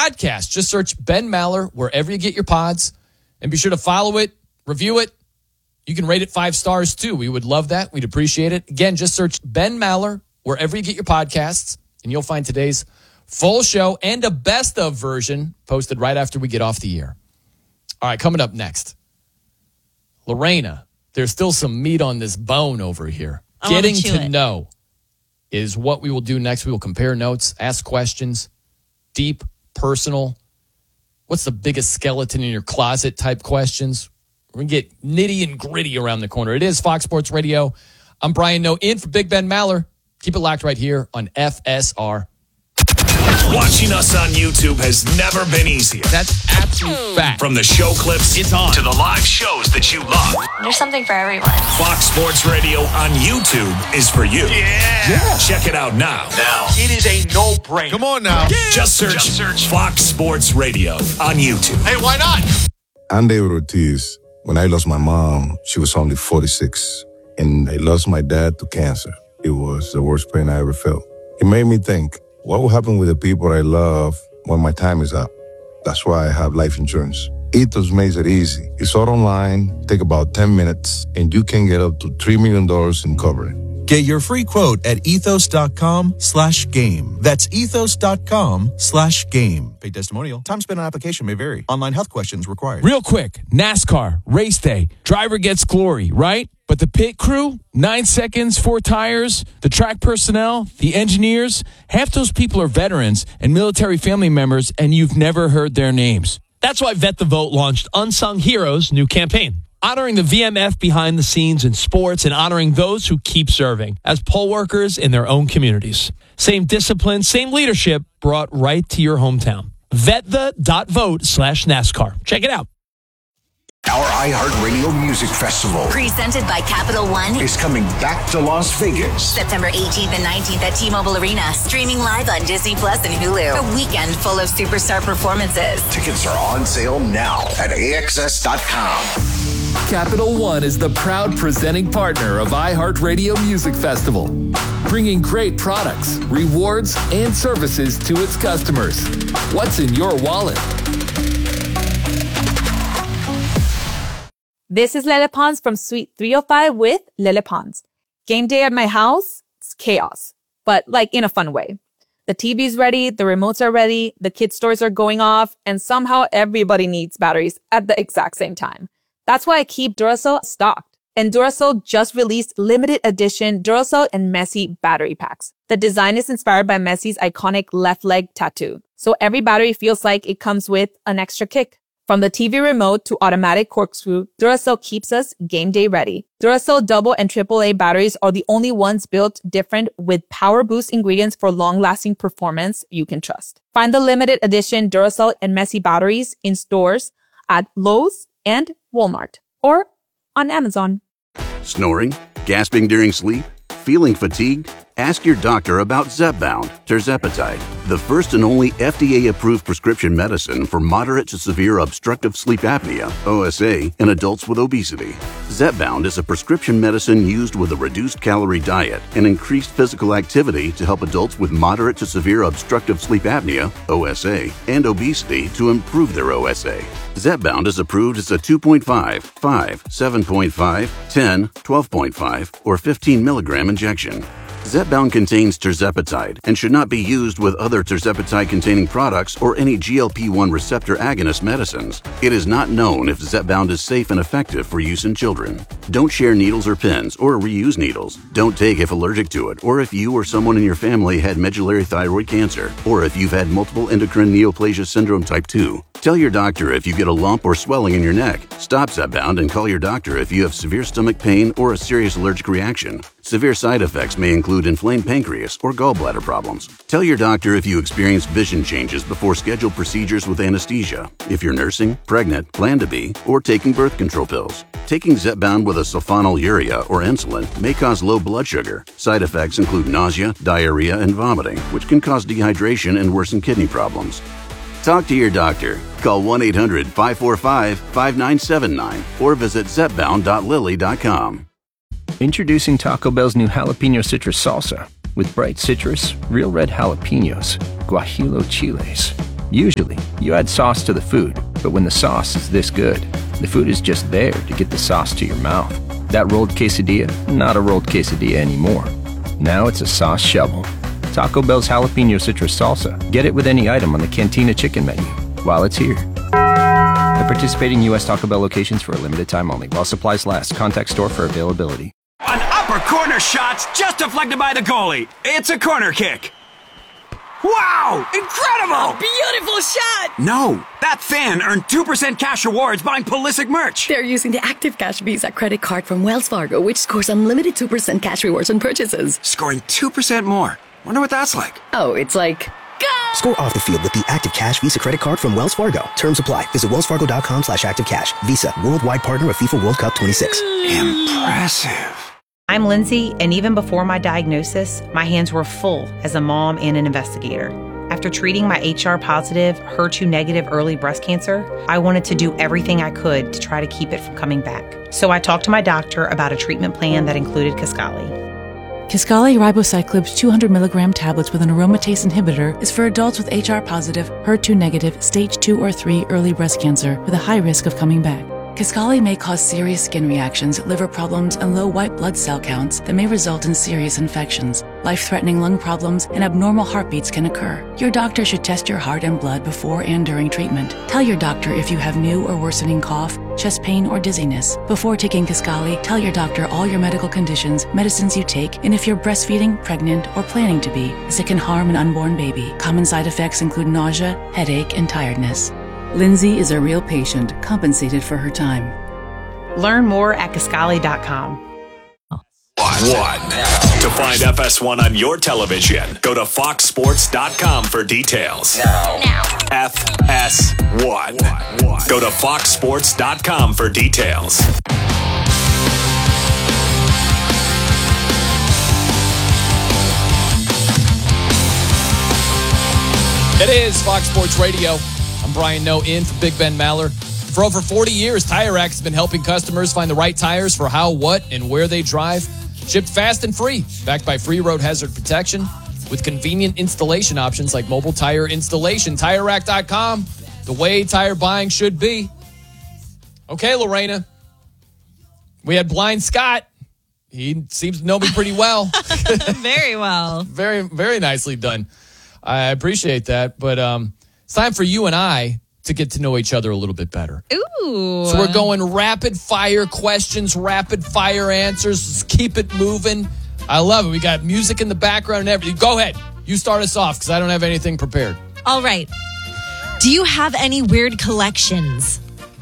podcast. Just search Ben Maller wherever you get your pods, and be sure to follow it, review it. You can rate it 5 stars, too. We would love that. We'd appreciate it. Again, just search Ben Maller wherever you get your podcasts, and you'll find today's full show and a best of version posted right after we get off the air. All right, coming up next, Lorena, there's still some meat on this bone over here. Getting to know is what we will do next. We will compare notes, ask questions, deep, personal. What's the biggest skeleton in your closet type questions? We're going to get nitty and gritty around the corner. It is Fox Sports Radio. I'm Brian Noe, in for Big Ben Maller. Keep it locked right here on FSR. Watching us on YouTube has never been easier. That's absolute fact. From the show clips It's on. to the live shows that you love. There's something for everyone. Fox Sports Radio on YouTube is for you. Yeah. Check it out now. It is a no-brainer. Come on now. Just search Fox Sports Radio on YouTube. Hey, why not? I'm David Ortiz. When I lost my mom, she was only 46. And I lost my dad to cancer. It was the worst pain I ever felt. It made me think, what will happen with the people I love when my time is up? That's why I have life insurance. Ethos makes it easy. It's all online, take about 10 minutes, and you can get up to $3 million in coverage. Get your free quote at ethos.com/game. That's ethos.com/game. Paid testimonial. Time spent on application may vary. Online health questions required. Real quick, NASCAR, race day, driver gets glory, right? But the pit crew, 9 seconds, 4 tires, the track personnel, the engineers, half those people are veterans and military family members, and you've never heard their names. That's why Vet the Vote launched Unsung Heroes' new campaign, honoring the VMF behind the scenes in sports and honoring those who keep serving as poll workers in their own communities. Same discipline, same leadership brought right to your hometown. VetThe.vote/NASCAR. Check it out. Our iHeartRadio Music Festival, Presented by Capital One, is coming back to Las Vegas. September 18th and 19th at T-Mobile Arena. Streaming live on Disney Plus and Hulu. A weekend full of superstar performances. Tickets are on sale now at AXS.com. Capital One is the proud presenting partner of iHeartRadio Music Festival, bringing great products, rewards, and services to its customers. What's in your wallet? This is Lele Pons from Suite 305 with Lele Pons. Game day at my house, it's chaos, but like in a fun way. The TV's ready, the remotes are ready, the kids' toys are going off, and somehow everybody needs batteries at the exact same time. That's why I keep Duracell stocked. And Duracell just released limited edition Duracell and Messi battery packs. The design is inspired by Messi's iconic left leg tattoo, so every battery feels like it comes with an extra kick. From the TV remote to automatic corkscrew, Duracell keeps us game day ready. Duracell double and AAA batteries are the only ones built different with power boost ingredients for long-lasting performance you can trust. Find the limited edition Duracell and Messi batteries in stores at Lowe's and Walmart or on Amazon. Snoring? Gasping during sleep? Feeling fatigued? Ask your doctor about Zepbound, tirzepatide, the first and only FDA-approved prescription medicine for moderate to severe obstructive sleep apnea, OSA, in adults with obesity. Zepbound is a prescription medicine used with a reduced calorie diet and increased physical activity to help adults with moderate to severe obstructive sleep apnea, OSA, and obesity to improve their OSA. Zepbound is approved as a 2.5, 5, 7.5, 10, 12.5, or 15 milligram injection. Zepbound contains tirzepatide and should not be used with other tirzepatide-containing products or any GLP-1 receptor agonist medicines. It is not known if Zepbound is safe and effective for use in children. Don't share needles or pens or reuse needles. Don't take if allergic to it or if you or someone in your family had medullary thyroid cancer or if you've had multiple endocrine neoplasia syndrome type 2. Tell your doctor if you get a lump or swelling in your neck. Stop Zepbound and call your doctor if you have severe stomach pain or a serious allergic reaction. Severe side effects may include inflamed pancreas or gallbladder problems. Tell your doctor if you experience vision changes before scheduled procedures with anesthesia, if you're nursing, pregnant, plan to be, or taking birth control pills. Taking Zepbound with a sulfonylurea or insulin may cause low blood sugar. Side effects include nausea, diarrhea, and vomiting, which can cause dehydration and worsen kidney problems. Talk to your doctor. Call 1-800-545-5979 or visit Zepbound.lily.com. Introducing Taco Bell's new jalapeno citrus salsa with bright citrus, real red jalapenos, guajillo chiles, Usually, you add sauce to the food, but when the sauce is this good, the food is just there to get the sauce to your mouth. That rolled quesadilla, not a rolled quesadilla anymore. Now it's a sauce shovel. Taco Bell's jalapeno citrus salsa. Get it with any item on the Cantina chicken menu while it's here. At participating U.S. Taco Bell locations for a limited time only. While supplies last. Contact store for availability. An upper corner shot's just deflected by the goalie. It's a corner kick. Wow! Incredible! Beautiful shot! No, that fan earned 2% cash rewards buying Pulisic merch. They're using the Active Cash Visa credit card from Wells Fargo, which scores unlimited 2% cash rewards on purchases. Scoring 2% more. Wonder what that's like. Oh, it's like... Score off the field with the Active Cash Visa credit card from Wells Fargo. Terms apply. Visit wellsfargo.com/activecash. Visa, worldwide partner of FIFA World Cup 26. Impressive. I'm Lindsay, and even before my diagnosis, my hands were full as a mom and an investigator. After treating my HR-positive, HER2-negative early breast cancer, I wanted to do everything I could to try to keep it from coming back. So I talked to my doctor about a treatment plan that included Kisqali. Kisqali ribociclib 200 milligram tablets with an aromatase inhibitor is for adults with HR-positive, HER2-negative, stage 2 or 3 early breast cancer with a high risk of coming back. Kisqali may cause serious skin reactions, liver problems, and low white blood cell counts that may result in serious infections. Life-threatening lung problems and abnormal heartbeats can occur. Your doctor should test your heart and blood before and during treatment. Tell your doctor if you have new or worsening cough, chest pain, or dizziness. Before taking Kisqali, tell your doctor all your medical conditions, medicines you take, and if you're breastfeeding, pregnant, or planning to be, as it can harm an unborn baby. Common side effects include nausea, headache, and tiredness. Lindsay is a real patient, compensated for her time. Learn more at Kisqali.com. To find FS1 on your television, go to foxsports.com for details. Now. FS1. Go to foxsports.com for details. It is Fox Sports Radio. I'm Brian Noe in for Big Ben Maller. For over 40 years, Tire Rack has been helping customers find the right tires for how, what, and where they drive. Shipped fast and free, backed by free road hazard protection with convenient installation options like mobile tire installation. TireRack.com, the way tire buying should be. Okay, Lorena. We had Blind Scott. He seems to know me pretty well. Very well. Very, very nicely done. I appreciate that, but it's time for you and I to get to know each other a little bit better. Ooh. So we're going rapid fire questions, rapid fire answers. Let's keep it moving. I love it. We got music in the background and everything. Go ahead. You start us off because I don't have anything prepared. All right. Do you have any weird collections?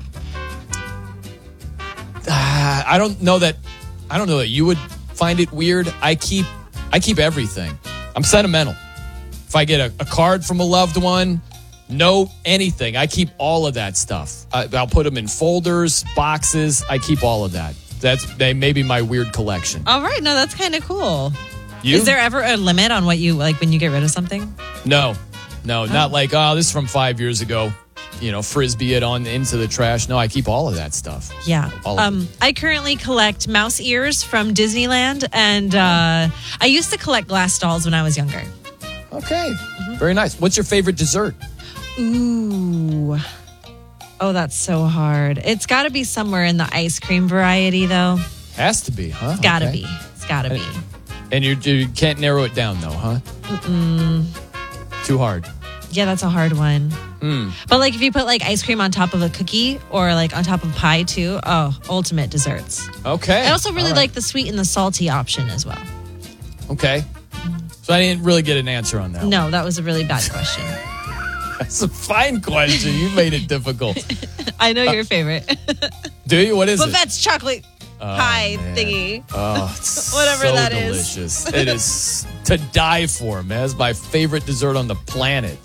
I don't know that you would find it weird. I keep everything. I'm sentimental. If I get a card from a loved one, note, anything, I keep all of that stuff. I'll put them in folders, boxes. I keep all of that. They may be my weird collection. All right. No, that's kind of cool. You? Is there ever a limit on what you like when you get rid of something? No, not like, this is from 5 years ago. Frisbee it on into the trash. No, I keep all of that stuff. Yeah. I currently collect mouse ears from Disneyland, and I used to collect glass dolls when I was younger. Okay. Mm-hmm. Very nice. What's your favorite dessert? Ooh. Oh, that's so hard. It's got to be somewhere in the ice cream variety, though. Has to be, huh? It's got to be. It's got to be. And you can't narrow it down, though, huh? Mm-mm. Too hard. Yeah, that's a hard one. But if you put ice cream on top of a cookie or on top of pie too, ultimate desserts. Okay. I also really like the sweet and the salty option as well. Okay. So I didn't really get an answer on that. No, that was a really bad question. That's a fine question. You made it difficult. I know your favorite. Do you? What is it? Buffet's chocolate pie thingy. Oh, it's whatever so that delicious. is. It is to die for, man. It's my favorite dessert on the planet.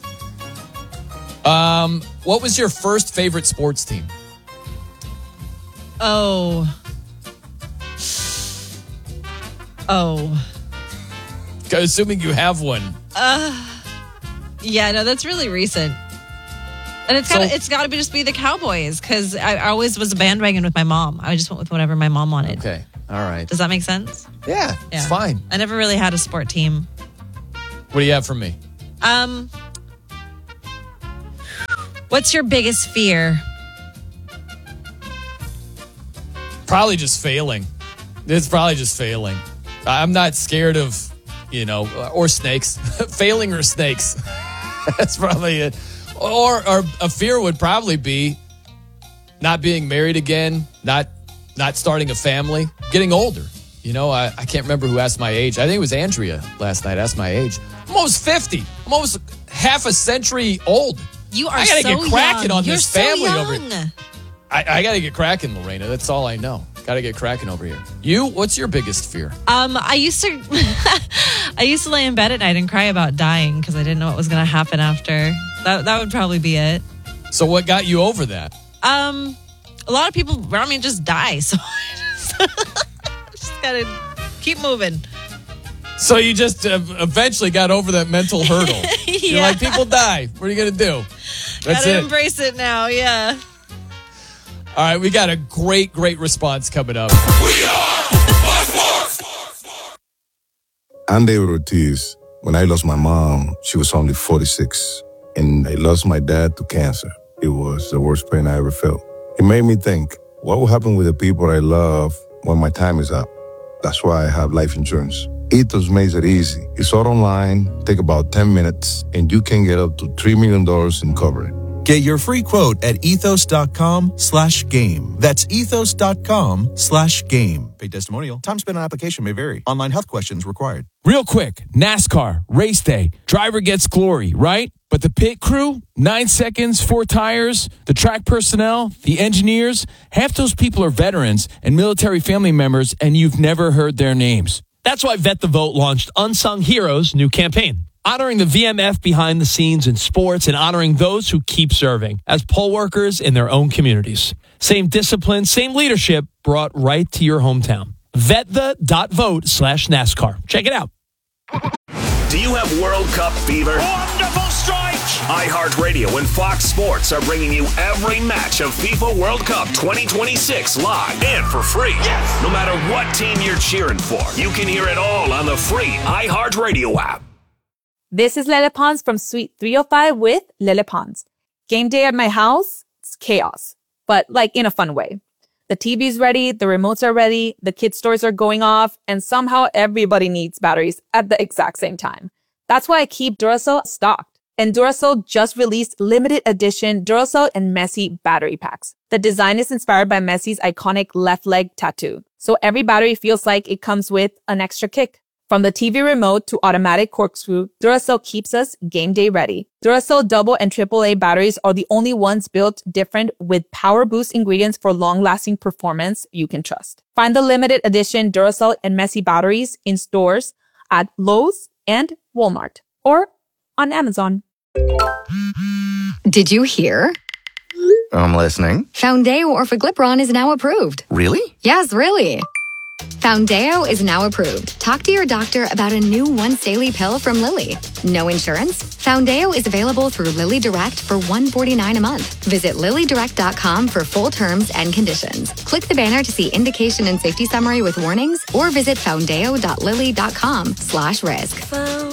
What was your first favorite sports team? Assuming you have one. Yeah, no, that's really recent. And it's got to just be the Cowboys because I always was a bandwagon with my mom. I just went with whatever my mom wanted. Okay, all right. Does that make sense? Yeah, it's fine. I never really had a sport team. What do you have for me? What's your biggest fear? Probably just failing. It's probably just failing. I'm not scared of, or snakes. Failing or snakes. That's probably it. Or a fear would probably be not being married again, not starting a family, getting older. I can't remember who asked my age. I think it was Andrea last night asked my age. I'm almost 50. I'm almost half a century old. You are I gotta so get cracking young. on You're this so family young. over here. I got to get cracking, Lorena. That's all I know. Got to get cracking over here. You, what's your biggest fear? I used to lay in bed at night and cry about dying because I didn't know what was going to happen after. That would probably be it. So what got you over that? A lot of people around me just die, so I just got to keep moving. So you just eventually got over that mental hurdle. You're like, people die. What are you going to do? That's Gotta it. embrace it now, yeah. All right, we got a great response coming up. I'm David Ortiz. When I lost my mom, she was only 46. And I lost my dad to cancer. It was the worst pain I ever felt. It made me think, what will happen with the people I love when my time is up? That's why I have life insurance. Ethos makes it easy. It's all online, take about 10 minutes, and you can get up to $3 million in coverage. Get your free quote at ethos.com/game. That's ethos.com/game. Paid testimonial. Time spent on application may vary. Online health questions required. Real quick, NASCAR, race day. Driver gets glory, right? But the pit crew, 9 seconds, 4 tires, the track personnel, the engineers, half those people are veterans and military family members, and you've never heard their names. That's why Vet the Vote launched Unsung Heroes' new campaign, honoring the VMF behind the scenes in sports and honoring those who keep serving as poll workers in their own communities. Same discipline, same leadership brought right to your hometown. VetThe.vote/NASCAR. Check it out. Do you have World Cup fever? Wonderful strike! iHeartRadio and Fox Sports are bringing you every match of FIFA World Cup 2026 live and for free. Yes! No matter what team you're cheering for, you can hear it all on the free iHeartRadio app. This is Lele Pons from Suite 305 with Lele Pons. Game day at my house, it's chaos, but like in a fun way. The TV's ready, the remotes are ready, the kids' toys are going off, and somehow everybody needs batteries at the exact same time. That's why I keep Duracell stocked. And Duracell just released limited edition Duracell and Messi battery packs. The design is inspired by Messi's iconic left leg tattoo. So every battery feels like it comes with an extra kick. From the TV remote to automatic corkscrew, Duracell keeps us game day ready. Duracell double and AAA batteries are the only ones built different with power boost ingredients for long-lasting performance you can trust. Find the limited edition Duracell and Messi batteries in stores at Lowe's and Walmart or on Amazon. Did you hear? I'm listening. Foundeo Orforglipron is now approved. Really? Yes, really. Foundeo is now approved. Talk to your doctor about a new once-daily pill from Lilly. No insurance? Foundeo is available through Lilly Direct for $149 a month. Visit LillyDirect.com for full terms and conditions. Click the banner to see indication and safety summary with warnings, or visit foundeo.lilly.com/risk.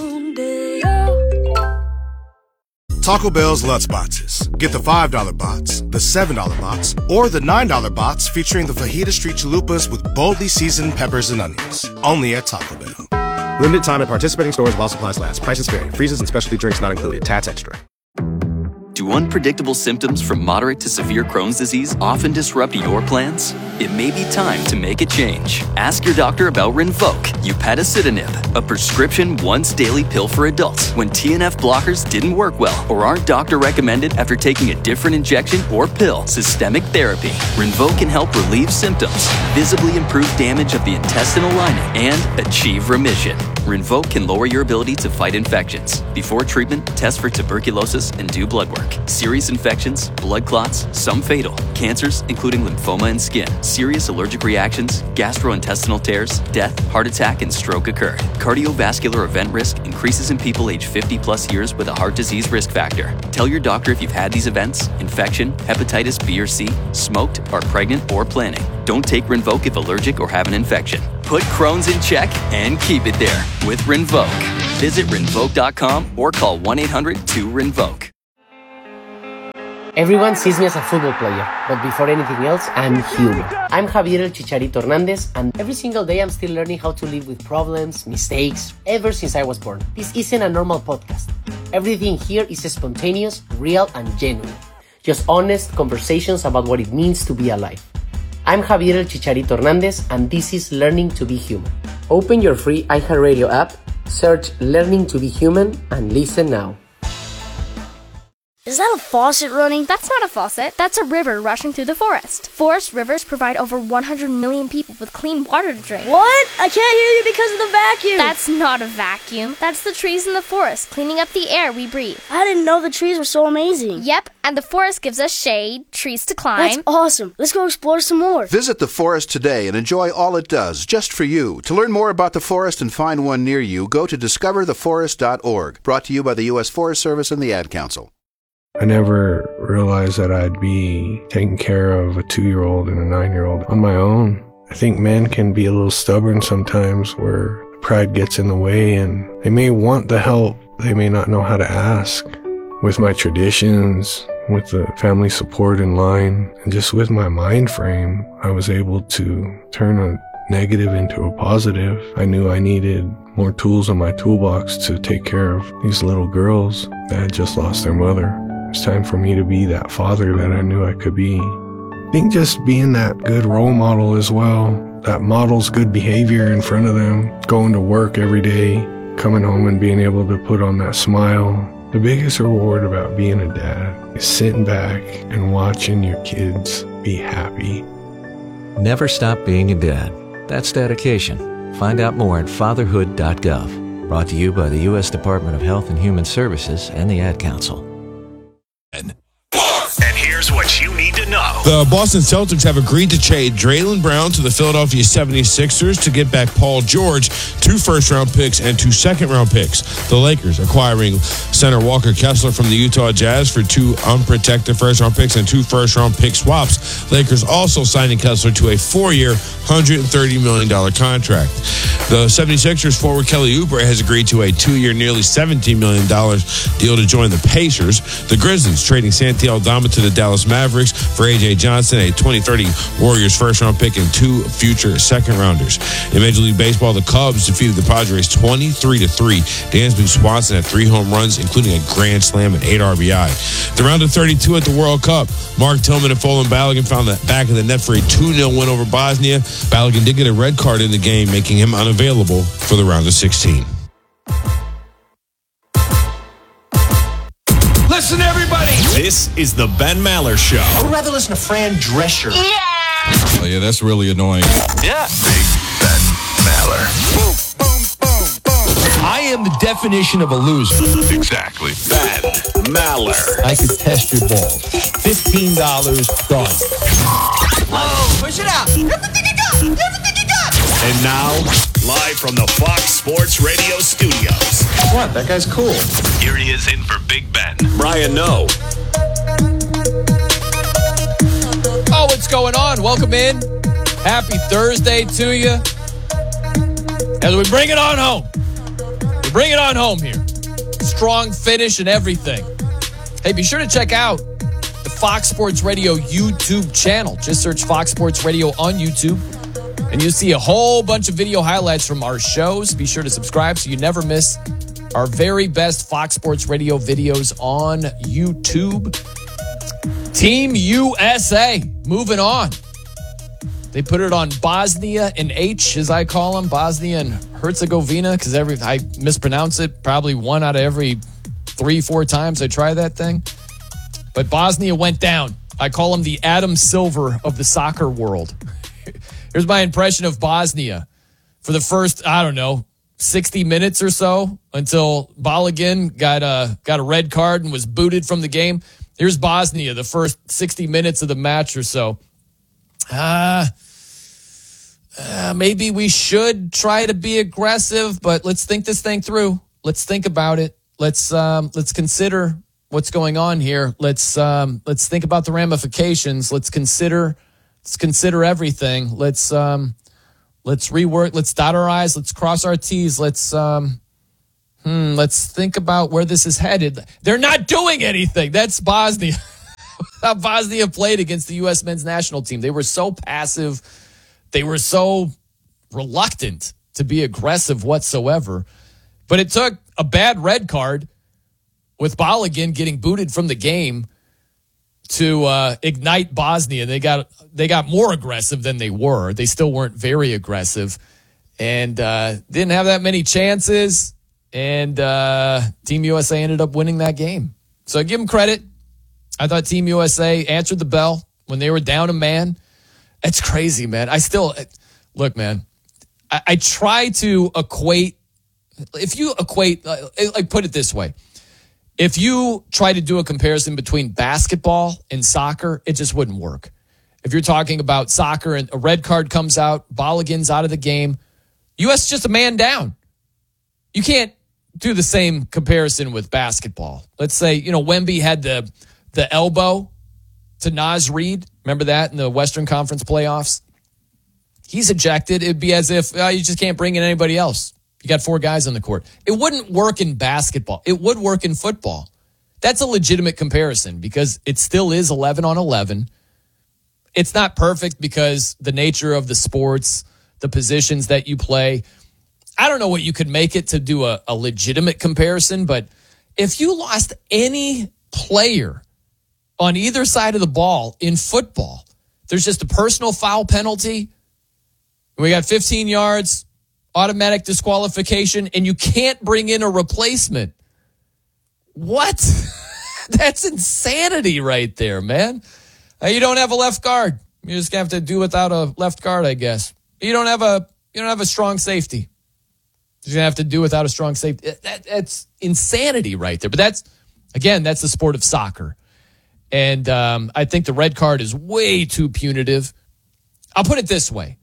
Taco Bell's Lutz Boxes. Get the $5 box, the $7 box, or the $9 box featuring the Fajita Street Chalupas with boldly seasoned peppers and onions. Only at Taco Bell. Limited time at participating stores while supplies last. Prices vary. Freezes and specialty drinks not included. Tats Extra. Do unpredictable symptoms from moderate to severe Crohn's disease often disrupt your plans? It may be time to make a change. Ask your doctor about Rinvoq, upadacitinib, a prescription once-daily pill for adults when TNF blockers didn't work well or aren't doctor recommended after taking a different injection or pill. Systemic therapy. Rinvoq can help relieve symptoms, visibly improve damage of the intestinal lining, and achieve remission. Rinvoq can lower your ability to fight infections. Before treatment, test for tuberculosis and do blood work. Serious infections, blood clots, some fatal, cancers, including lymphoma and skin, serious allergic reactions, gastrointestinal tears, death, heart attack, and stroke occurred. Cardiovascular event risk increases in people age 50 plus years with a heart disease risk factor. Tell your doctor if you've had these events, infection, hepatitis B or C, smoked, are pregnant, or planning. Don't take Rinvoq if allergic or have an infection. Put Crohn's in check and keep it there with Rinvoq. Visit Rinvoq.com or call 1-800-2-RINVOQ. Everyone sees me as a football player, but before anything else, I'm human. I'm Javier El Chicharito Hernandez, and every single day I'm still learning how to live with problems, mistakes, ever since I was born. This isn't a normal podcast. Everything here is spontaneous, real, and genuine. Just honest conversations about what it means to be alive. I'm Javier El Chicharito Hernandez, and this is Learning to Be Human. Open your free iHeartRadio app, search Learning to Be Human, and listen now. Is that a faucet running? That's not a faucet. That's a river rushing through the forest. Forest rivers provide over 100 million people with clean water to drink. What? I can't hear you because of the vacuum. That's not a vacuum. That's the trees in the forest cleaning up the air we breathe. I didn't know the trees were so amazing. Yep, and the forest gives us shade, trees to climb. That's awesome. Let's go explore some more. Visit the forest today and enjoy all it does, just for you. To learn more about the forest and find one near you, go to discovertheforest.org. Brought to you by the U.S. Forest Service and the Ad Council. I never realized that I'd be taking care of a 2-year-old and a 9-year-old on my own. I think men can be a little stubborn sometimes where pride gets in the way and they may want the help, they may not know how to ask. With my traditions, with the family support in line, and just with my mind frame, I was able to turn a negative into a positive. I knew I needed more tools in my toolbox to take care of these little girls that had just lost their mother. It's time for me to be that father that I knew I could be. I think just being that good role model as well, that models good behavior in front of them, going to work every day, coming home and being able to put on that smile. The biggest reward about being a dad is sitting back and watching your kids be happy. Never stop being a dad. That's dedication. Find out more at fatherhood.gov. Brought to you by the U.S. Department of Health and Human Services and the Ad Council. And here's what you need to know. The Boston Celtics have agreed to trade Jaylen Brown to the Philadelphia 76ers to get back Paul George, 2 first-round picks and 2 second-round picks. The Lakers acquiring center Walker Kessler from the Utah Jazz for 2 unprotected first-round picks and 2 first-round pick swaps. Lakers also signing Kessler to a 4-year, $130 million contract. The 76ers forward Kelly Oubre has agreed to a 2-year, nearly $17 million deal to join the Pacers. The Grizzlies trading Santi Aldama to the Dallas Mavericks for A.J. Johnson, a 2030 Warriors first-round pick, and 2 future second-rounders. In Major League Baseball, the Cubs defeated the Padres 23-3. Dansby Swanson had 3 home runs, including a grand slam and 8 RBI. The round of 32 at the World Cup, Mark Tillman and Folin Balogun found the back of the net for a 2-0 win over Bosnia. Balogun did get a red card in the game, making him unavailable for the round of 16. Listen, everybody. This is the Ben Maller Show. I would rather listen to Fran Drescher. Oh, yeah, that's really annoying. Yeah. Big Ben Maller. Boom, boom, boom, boom. I am the definition of a loser. Exactly. Ben Maller. I could test your balls. $15 done. Oh, push it out. Everything you got. Everything you got. And now, live from the Fox Sports Radio studios. What? That guy's cool. Here he is in for Big Ben. Brian Noe. Oh, what's going on? Welcome in. Happy Thursday to you. As we bring it on home. We bring it on home here. Strong finish and everything. Hey, be sure to check out the Fox Sports Radio YouTube channel. Just search Fox Sports Radio on YouTube, and you'll see a whole bunch of video highlights from our shows. Be sure to subscribe so you never miss our very best Fox Sports Radio videos on YouTube. Team USA, moving on. They put it on Bosnia and H, as I call them, Bosnia and Herzegovina, because I mispronounce it probably 1 out of every 3-4 times I try that thing. But Bosnia went down. I call them the Adam Silver of the soccer world. Here's my impression of Bosnia for the first, 60 minutes or so until Balogun got a red card and was booted from the game. Here's Bosnia, the first 60 minutes of the match or so. Maybe we should try to be aggressive, but let's think this thing through. Let's think about it. Let's consider what's going on here. Let's think about the ramifications. Let's consider everything. Let's rework. Let's dot our I's. Let's cross our T's. Let's think about where this is headed. They're not doing anything. That's Bosnia. how Bosnia played against the U.S. men's national team. They were so passive. They were so reluctant to be aggressive whatsoever. But it took a bad red card with Balogun getting booted from the game to ignite Bosnia. They got more aggressive than they were. They still weren't very aggressive and didn't have that many chances. And Team USA ended up winning that game. So I give them credit. I thought Team USA answered the bell when they were down a man. It's crazy, man. Look, man, I try to equate. If you equate, like put it this way. If you try to do a comparison between basketball and soccer, it just wouldn't work. If you're talking about soccer and a red card comes out, Balogun's out of the game, U.S. is just a man down. You can't do the same comparison with basketball. Let's say, Wemby had the elbow to Naz Reid. Remember that in the Western Conference playoffs? He's ejected. It'd be as if you just can't bring in anybody else. You got 4 guys on the court. It wouldn't work in basketball. It would work in football. That's a legitimate comparison because it still is 11 on 11. It's not perfect because the nature of the sports, the positions that you play. I don't know what you could make it to do a legitimate comparison, but if you lost any player on either side of the ball in football, there's just a personal foul penalty. We got 15 yards. Automatic disqualification, and you can't bring in a replacement. What? That's insanity right there, man. You don't have a left guard. You're just going to have to do without a left guard, I guess. You don't have a strong safety. You're going to have to do without a strong safety. That's insanity right there. But that's the sport of soccer. And I think the red card is way too punitive. I'll put it this way.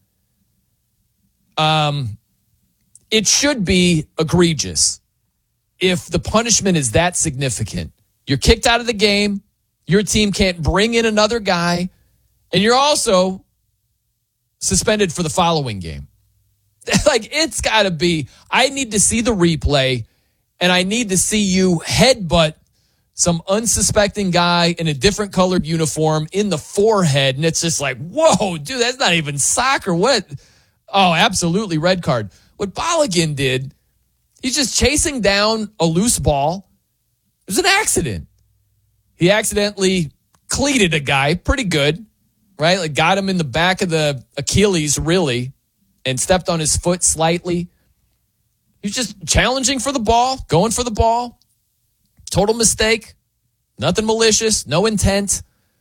It should be egregious if the punishment is that significant. You're kicked out of the game, your team can't bring in another guy, and you're also suspended for the following game. It's got to be, I need to see the replay, and I need to see you headbutt some unsuspecting guy in a different colored uniform in the forehead, and it's just like, whoa, dude, that's not even soccer. What? Oh, absolutely, red card. What Balogun did, he's just chasing down a loose ball. It was an accident. He accidentally cleated a guy pretty good, right? Got him in the back of the Achilles, really, and stepped on his foot slightly. He was just challenging for the ball, going for the ball. Total mistake. Nothing malicious, no intent.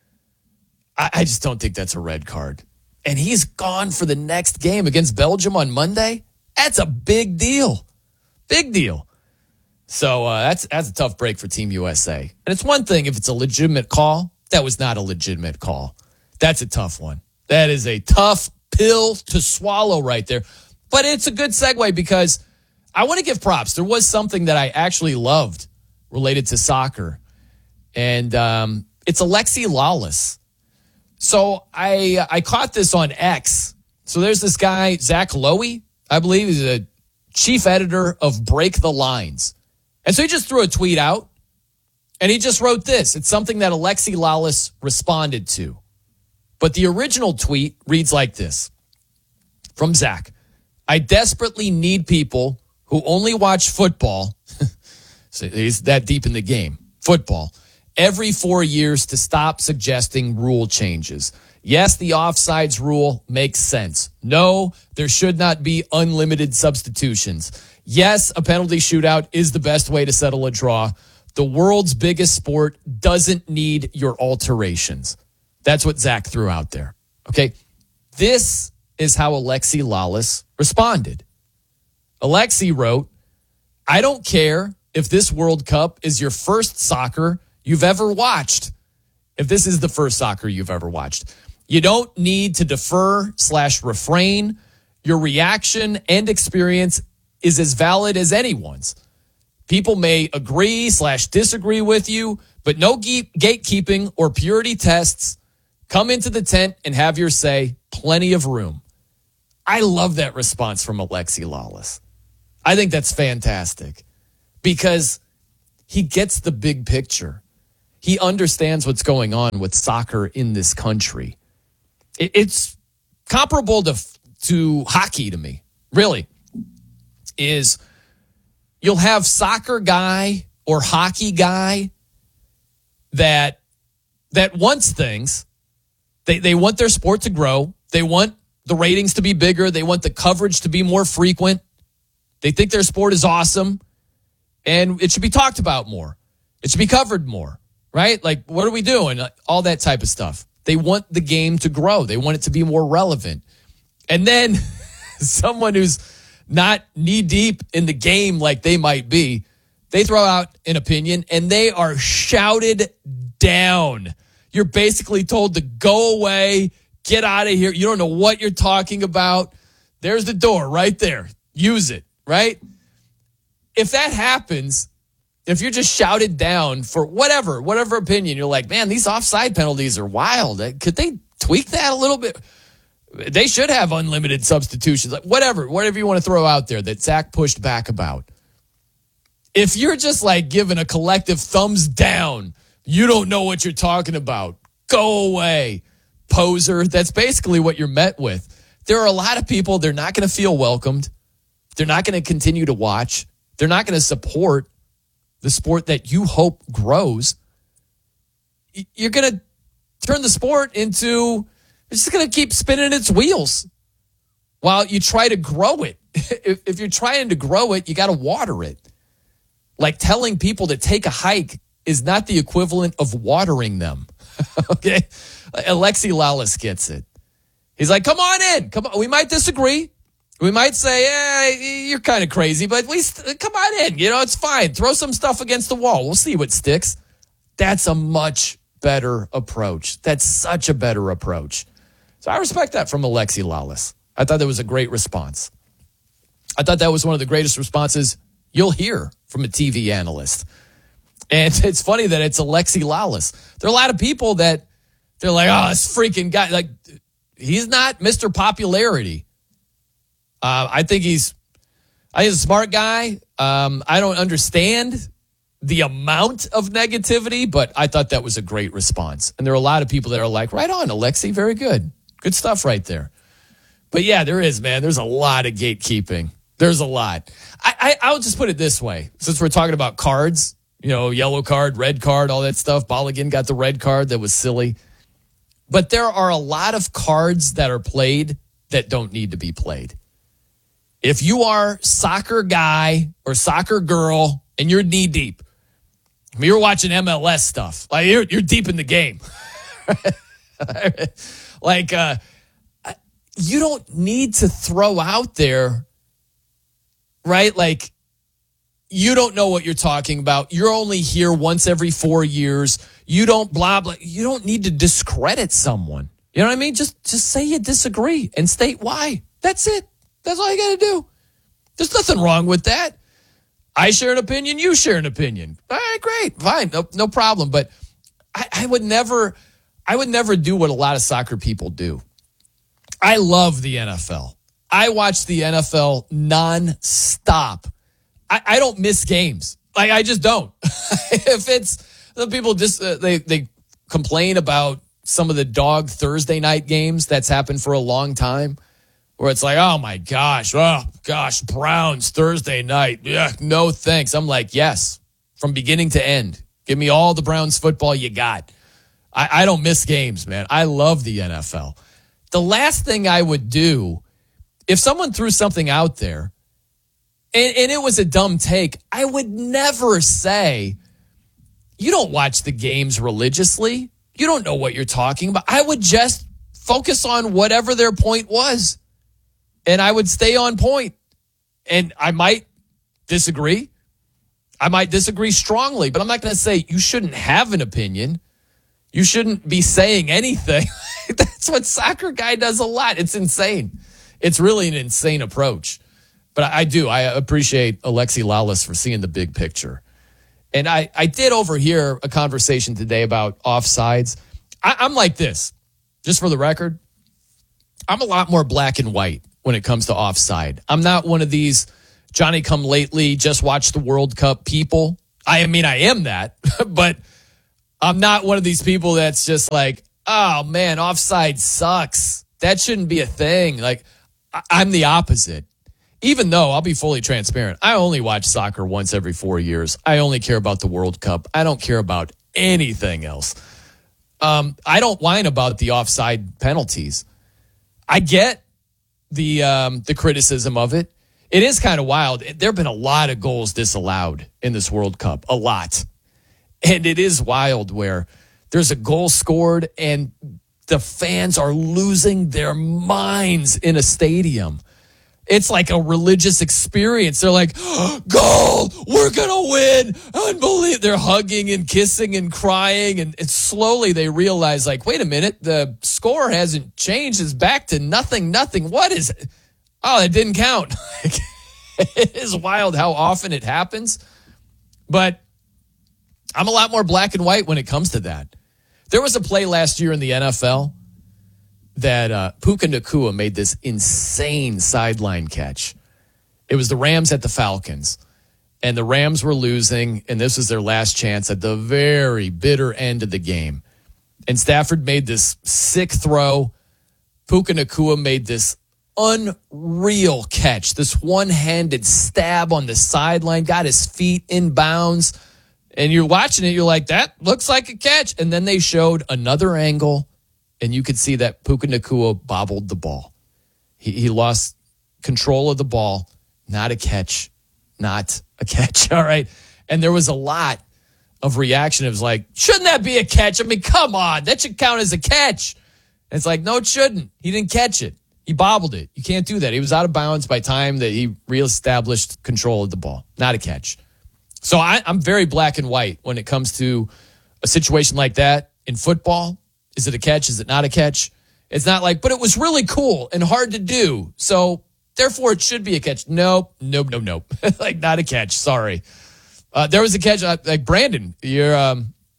I just don't think that's a red card. And he's gone for the next game against Belgium on Monday. That's a big deal. Big deal. So that's a tough break for Team USA. And it's one thing if it's a legitimate call. That was not a legitimate call. That's a tough one. That is a tough pill to swallow right there. But it's a good segue because I want to give props. There was something that I actually loved related to soccer. And it's Alexi Lalas. So I caught this on X. So there's this guy, Zach Lowy. I believe he's a chief editor of Break the Lines. And so he just threw a tweet out, and he just wrote this. It's something that Alexi Lalas responded to. But the original tweet reads like this. From Zach. I desperately need people who only watch football. So he's that deep in the game. Football. Every 4 years to stop suggesting rule changes. Yes, the offsides rule makes sense. No, there should not be unlimited substitutions. Yes, a penalty shootout is the best way to settle a draw. The world's biggest sport doesn't need your alterations. That's what Zach threw out there. Okay, this is how Alexi Lalas responded. Alexi wrote, I don't care if this World Cup is your first soccer you've ever watched. If this is the first soccer you've ever watched. You don't need to defer/refrain. Your reaction and experience is as valid as anyone's. People may agree/disagree with you, but no gatekeeping or purity tests. Come into the tent and have your say. Plenty of room. I love that response from Alexi Lalas. I think that's fantastic because he gets the big picture. he understands what's going on with soccer in this country. It's comparable to hockey to me, really. Is you'll have soccer guy or hockey guy that wants things. They want their sport to grow. They want the ratings to be bigger. They want the coverage to be more frequent. They think their sport is awesome, and it should be talked about more. It should be covered more, right? Like, what are we doing? All that type of stuff. They want the game to grow. They want it to be more relevant. And then someone who's not knee-deep in the game like they might be, they throw out an opinion, and they are shouted down. You're basically told to go away, get out of here. You don't know what you're talking about. There's the door right there. Use it, right? If that happens, if you're just shouted down for whatever opinion, you're like, man, these offside penalties are wild. Could they tweak that a little bit? They should have unlimited substitutions. Like whatever you want to throw out there that Zach pushed back about. If you're just like giving a collective thumbs down, you don't know what you're talking about. Go away, poser. That's basically what you're met with. There are a lot of people, they're not going to feel welcomed. They're not going to continue to watch. They're not going to support the sport that you hope grows. You're going to turn the sport into, it's just going to keep spinning its wheels while you try to grow it. If you're trying to grow it, you got to water it. Like telling people to take a hike is not the equivalent of watering them. Okay? Alexi Lalas gets it. He's like, come on in. Come on. We might disagree. We might say, you're kind of crazy, but at least come on in. You know, it's fine. Throw some stuff against the wall. We'll see what sticks. That's a much better approach. That's such a better approach. So I respect that from Alexi Lalas. I thought that was a great response. I thought that was one of the greatest responses you'll hear from a TV analyst. And it's funny that it's Alexi Lalas. There are a lot of people that they're like, oh, this freaking guy. Like, he's not Mr. Popularity. I think he's a smart guy. I don't understand the amount of negativity, but I thought that was a great response. And there are a lot of people that are like, right on, Alexi, very good. Good stuff right there. But yeah, there is, man. There's a lot of gatekeeping. There's a lot. I'll just put it this way. Since we're talking about cards, you know, yellow card, red card, all that stuff. Balogun got the red card. That was silly. But there are a lot of cards that are played that don't need to be played. If you are soccer guy or soccer girl and you're knee deep, I mean, you're watching MLS stuff. Like you're deep in the game. Like you don't need to throw out there, right? Like you don't know what you're talking about. You're only here once every 4 years. You don't blah, blah. You don't need to discredit someone. You know what I mean? Just say you disagree and state why. That's it. That's all you got to do. There's nothing wrong with that. I share an opinion. You share an opinion. All right, great. Fine. No problem. But I would never do what a lot of soccer people do. I love the NFL. I watch the NFL nonstop. I don't miss games. Like, I just don't. If it's the people just, they complain about some of the dog Thursday night games that's happened for a long time. Where it's like, oh my gosh, Browns Thursday night. Yeah, no thanks. I'm like, yes, from beginning to end. Give me all the Browns football you got. I don't miss games, man. I love the NFL. The last thing I would do, if someone threw something out there, and it was a dumb take, I would never say, you don't watch the games religiously. You don't know what you're talking about. I would just focus on whatever their point was. And I would stay on point. And I might disagree. I might disagree strongly, but I'm not going to say you shouldn't have an opinion. You shouldn't be saying anything. That's what Soccer Guy does a lot. It's insane. It's really an insane approach. But I appreciate Alexi Lalas for seeing the big picture. And I did overhear a conversation today about offsides. I'm like this, just for the record. I'm a lot more black and white when it comes to offside. I'm not one of these Johnny-come-lately, just watch the World Cup people. I mean, I am that, but I'm not one of these people that's just like, oh, man, offside sucks. That shouldn't be a thing. Like, I'm the opposite. Even though I'll be fully transparent, I only watch soccer once every 4 years. I only care about the World Cup. I don't care about anything else. I don't whine about the offside penalties. I get the criticism of it. It is kind of wild. There have been a lot of goals disallowed in this World Cup, a lot. And it is wild where there's a goal scored and the fans are losing their minds in a stadium. It's like a religious experience. They're like, goal, we're going to win. Unbelievable. They're hugging and kissing and crying. And slowly they realize, like, wait a minute, the score hasn't changed. It's back to nothing. What is it? Oh, it didn't count. It is wild how often it happens. But I'm a lot more black and white when it comes to that. There was a play last year in the NFL that Puka Nacua made this insane sideline catch. It was the Rams at the Falcons, and the Rams were losing, and this was their last chance at the very bitter end of the game. And Stafford made this sick throw. Puka Nacua made this unreal catch, this one-handed stab on the sideline, got his feet in bounds, and you're watching it, you're like, that looks like a catch. And then they showed another angle, and you could see that Puka Nacua bobbled the ball. He lost control of the ball. Not a catch. All right. And there was a lot of reaction. It was like, shouldn't that be a catch? I mean, come on. That should count as a catch. And it's like, no, it shouldn't. He didn't catch it. He bobbled it. You can't do that. He was out of bounds by time that he reestablished control of the ball. Not a catch. So I'm very black and white when it comes to a situation like that in football. Is it a catch? Is it not a catch? It's not like, but it was really cool and hard to do. So therefore it should be a catch. Nope. Like, not a catch. Sorry. There was a catch, like Brandon, you're a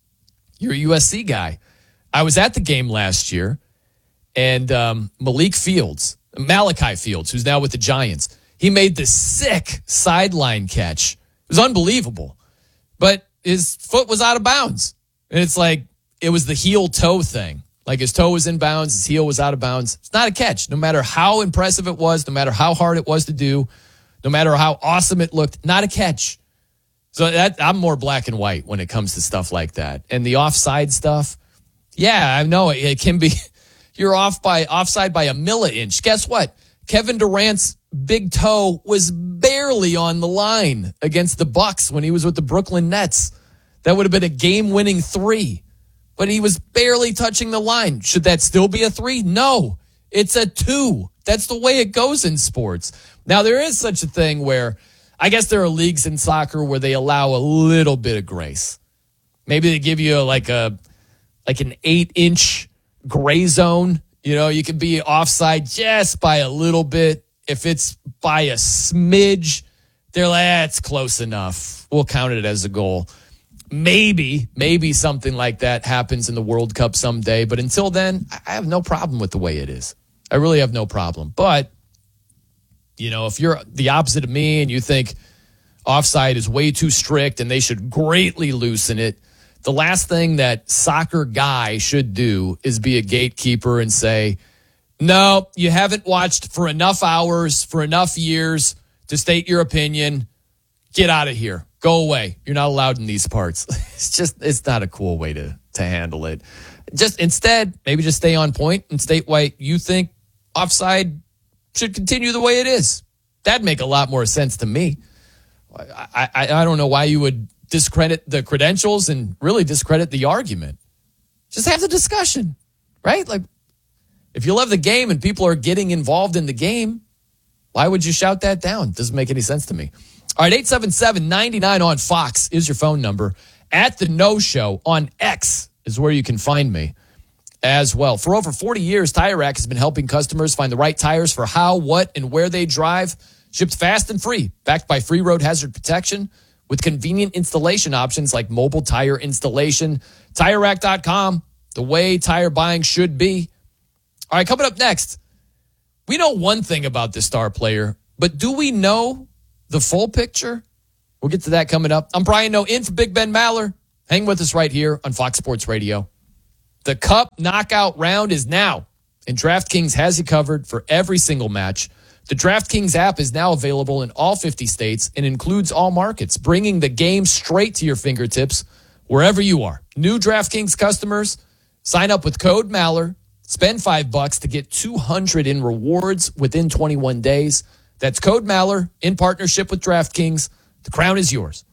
USC guy. I was at the game last year, and Malachi Fields, who's now with the Giants, he made this sick sideline catch. It was unbelievable. But his foot was out of bounds. And it's like, it was the heel-toe thing. Like, his toe was in bounds, his heel was out of bounds. It's not a catch. No matter how impressive it was, no matter how hard it was to do, no matter how awesome it looked, not a catch. So I'm more black and white when it comes to stuff like that. And the offside stuff, yeah, I know it can be, you're offside by a milli-inch. Guess what? Kevin Durant's big toe was barely on the line against the Bucks when he was with the Brooklyn Nets. That would have been a game-winning 3. But he was barely touching the line. Should that still be a 3? No, it's a 2. That's the way it goes in sports. Now, there is such a thing where I guess there are leagues in soccer where they allow a little bit of grace. Maybe they give you like an 8-inch gray zone. You know, you can be offside just by a little bit. If it's by a smidge, they're like, it's close enough. We'll count it as a goal. Maybe something like that happens in the World Cup someday. But until then, I have no problem with the way it is. I really have no problem. But, you know, if you're the opposite of me and you think offside is way too strict and they should greatly loosen it, the last thing that soccer guy should do is be a gatekeeper and say, no, you haven't watched for enough hours, for enough years to state your opinion. Get out of here. Go away. You're not allowed in these parts. It's not a cool way to handle it. Instead, maybe just stay on point and state why you think offside should continue the way it is. That'd make a lot more sense to me. I don't know why you would discredit the credentials and really discredit the argument. Just have the discussion, right? Like, if you love the game and people are getting involved in the game, why would you shout that down? Doesn't make any sense to me. All right, 877-99 on Fox is your phone number. At the No Show on X is where you can find me as well. For over 40 years, Tire Rack has been helping customers find the right tires for how, what, and where they drive. Shipped fast and free, backed by free road hazard protection with convenient installation options like mobile tire installation. TireRack.com, the way tire buying should be. All right, coming up next, we know one thing about this star player, but do we know the full picture? We'll get to that coming up. I'm Brian Noe in for Big Ben Maller. Hang with us right here on Fox Sports Radio. The Cup knockout round is now, and DraftKings has you covered for every single match. The DraftKings app is now available in all 50 states and includes all markets, bringing the game straight to your fingertips wherever you are. New DraftKings customers, sign up with code Maller, spend $5 to get $200 in rewards within 21 days. That's code Maller in partnership with DraftKings. The crown is yours.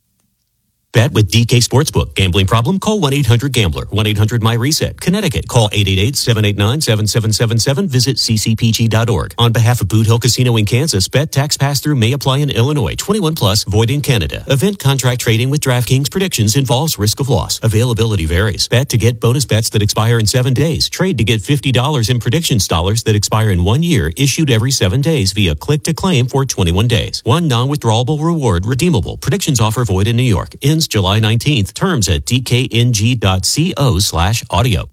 Bet with DK Sportsbook. Gambling problem? Call 1-800-GAMBLER. 1-800-MY-RESET. Connecticut. Call 888-789-7777. Visit ccpg.org. On behalf of Boot Hill Casino in Kansas, bet tax pass-through may apply in Illinois. 21 plus, void in Canada. Event contract trading with DraftKings predictions involves risk of loss. Availability varies. Bet to get bonus bets that expire in 7 days. Trade to get $50 in predictions dollars that expire in 1 year, issued every 7 days via click to claim for 21 days. One non-withdrawable reward redeemable. Predictions offer void in New York. Ends July 19th. Terms at dkng.co/audio.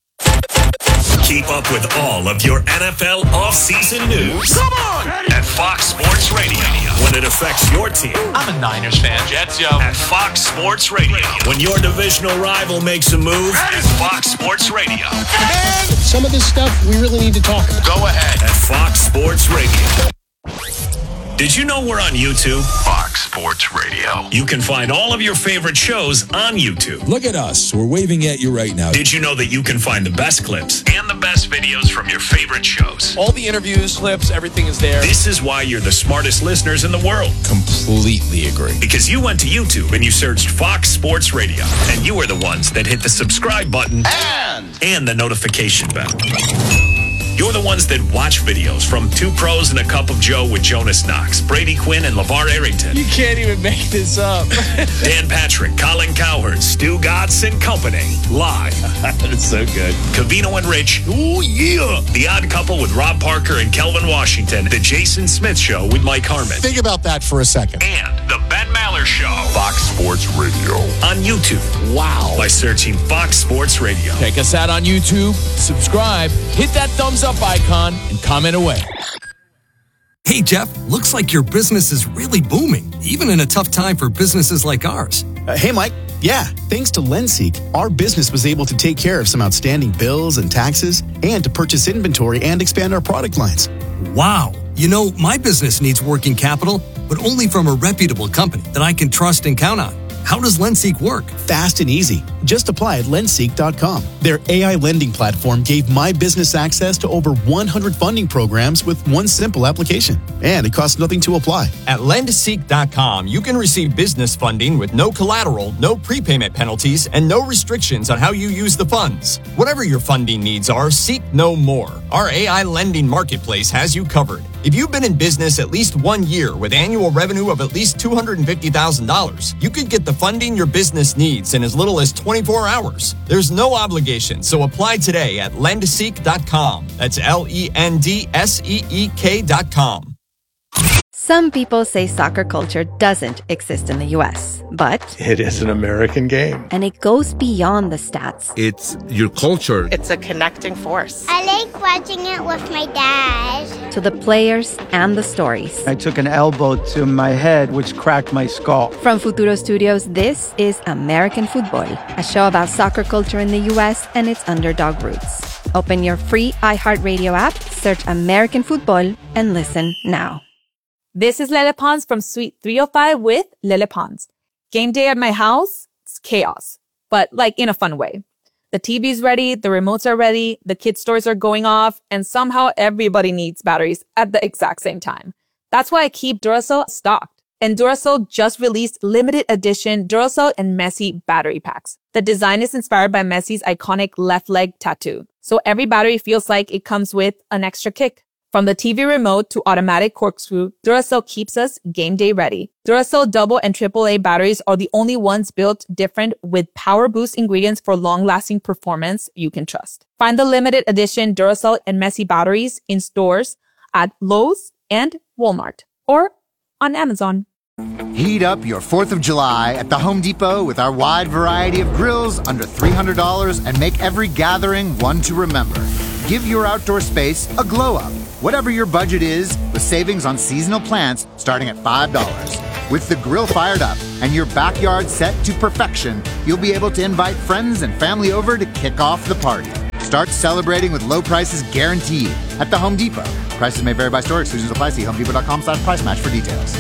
Keep up with all of your NFL offseason news. Come on! At Fox Sports Radio. When it affects your team. I'm a Niners fan, Jets, yo. At Fox Sports Radio. When your divisional rival makes a move. At Fox Sports Radio. And some of this stuff we really need to talk about. Go ahead. At Fox Sports Radio. Did you know we're on YouTube? Fox Sports Radio. You can find all of your favorite shows on YouTube. Look at us. We're waving at you right now. Did you know that you can find the best clips and the best videos from your favorite shows? All the interviews, clips, everything is there. This is why you're the smartest listeners in the world. Completely agree. Because you went to YouTube and you searched Fox Sports Radio. And you were the ones that hit the subscribe button and the notification bell. You're the ones that watch videos from Two Pros and a Cup of Joe with Jonas Knox, Brady Quinn, and LeVar Arrington. You can't even make this up. Dan Patrick, Colin Cowherd, Stu Gatz and Company. Live. That's so good. Covino and Rich. Ooh, yeah. The Odd Couple with Rob Parker and Kelvin Washington. The Jason Smith Show with Mike Harmon. Think about that for a second. And the Ben Maller Show. Fox Sports Radio. On YouTube. Wow. By searching Fox Sports Radio. Check us out on YouTube. Subscribe. Hit that thumbs up icon and comment away. Hey, Jeff, looks like your business is really booming, even in a tough time for businesses like ours. Hey, Mike. Yeah, thanks to LendSeek, our business was able to take care of some outstanding bills and taxes and to purchase inventory and expand our product lines. Wow. You know, my business needs working capital, but only from a reputable company that I can trust and count on. How does LendSeek work? Fast and easy. Just apply at lendseek.com. Their AI lending platform gave my business access to over 100 funding programs with one simple application. And it costs nothing to apply. At lendseek.com, you can receive business funding with no collateral, no prepayment penalties, and no restrictions on how you use the funds. Whatever your funding needs are, seek no more. Our AI lending marketplace has you covered. If you've been in business at least 1 year with annual revenue of at least $250,000, you could get the funding your business needs in as little as 24 hours. There's no obligation, so apply today at lendseek.com. That's LENDSEEK.com. Some people say soccer culture doesn't exist in the U.S., but It is an American game. and it goes beyond the stats. It's your culture. It's a connecting force. I like watching it with my dad. To the players and the stories. I took an elbow to my head, which cracked my skull. From Futuro Studios, this is American Football, a show about soccer culture in the U.S. and its underdog roots. Open your free iHeartRadio app, search American Football, and listen now. This is Lele Pons from Suite 305 with Lele Pons. Game day at my house, it's chaos, but like in a fun way. The TV's ready, the remotes are ready, the kids' toys are going off, and somehow everybody needs batteries at the exact same time. That's why I keep Duracell stocked. And Duracell just released limited edition Duracell and Messi battery packs. The design is inspired by Messi's iconic left leg tattoo, so every battery feels like it comes with an extra kick. From the TV remote to automatic corkscrew, Duracell keeps us game day ready. Duracell double and AAA batteries are the only ones built different with power boost ingredients for long-lasting performance you can trust. Find the limited edition Duracell and Messi batteries in stores at Lowe's and Walmart or on Amazon. Heat up your 4th of July at the Home Depot with our wide variety of grills under $300 and make every gathering one to remember. Give your outdoor space a glow up. Whatever your budget is, with savings on seasonal plants starting at $5. With the grill fired up and your backyard set to perfection, you'll be able to invite friends and family over to kick off the party. Start celebrating with low prices guaranteed at the Home Depot. Prices may vary by store. Exclusions apply. See HomeDepot.com/price match for details.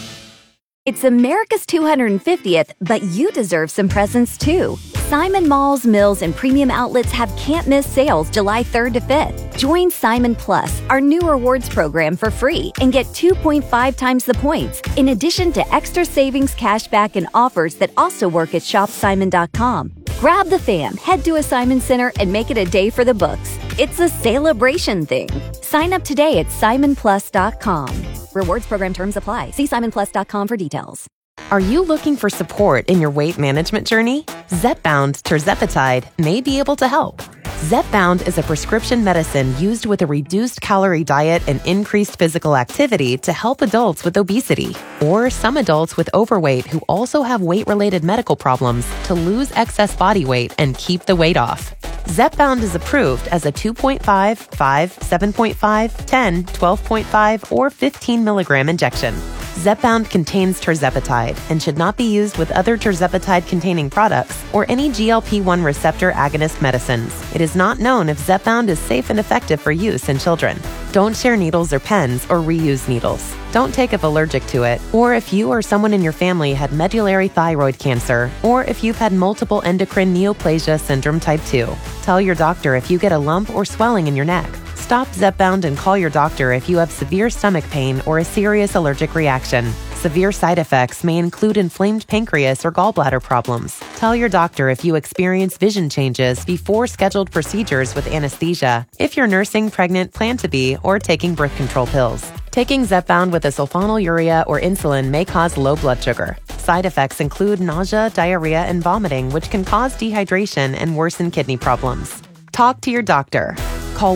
It's America's 250th, but you deserve some presents too. Simon Malls, Mills, and premium outlets have can't-miss sales July 3rd to 5th. Join Simon Plus, our new rewards program, for free and get 2.5 times the points, in addition to extra savings, cashback, and offers that also work at shopsimon.com. Grab the fam, head to a Simon Center, and make it a day for the books. It's a celebration thing. Sign up today at simonplus.com. Rewards program terms apply. See simonplus.com for details. Are you looking for support in your weight management journey? Zepbound tirzepatide may be able to help. Zepbound is a prescription medicine used with a reduced calorie diet and increased physical activity to help adults with obesity or some adults with overweight who also have weight-related medical problems to lose excess body weight and keep the weight off. Zepbound is approved as a 2.5, 5, 7.5, 10, 12.5, or 15 milligram injection. Zepbound contains tirzepatide and should not be used with other tirzepatide-containing products or any GLP-1 receptor agonist medicines. It is not known if Zepbound is safe and effective for use in children. Don't share needles or pens or reuse needles. Don't take if allergic to it, or if you or someone in your family had medullary thyroid cancer, or if you've had multiple endocrine neoplasia syndrome type 2. Tell your doctor if you get a lump or swelling in your neck. Stop Zepbound and call your doctor if you have severe stomach pain or a serious allergic reaction. Severe side effects may include inflamed pancreas or gallbladder problems. Tell your doctor if you experience vision changes before scheduled procedures with anesthesia, if you're nursing, pregnant, plan to be, or taking birth control pills. Taking Zepbound with a sulfonylurea or insulin may cause low blood sugar. Side effects include nausea, diarrhea, and vomiting, which can cause dehydration and worsen kidney problems. Talk to your doctor. Call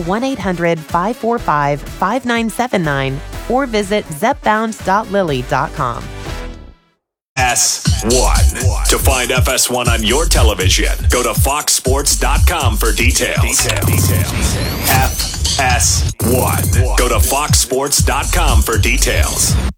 1-800-545-5979 or visit zepbound.lily.com. FS1. To find FS1 on your television, go to foxsports.com for details. FS1. Go to foxsports.com for details.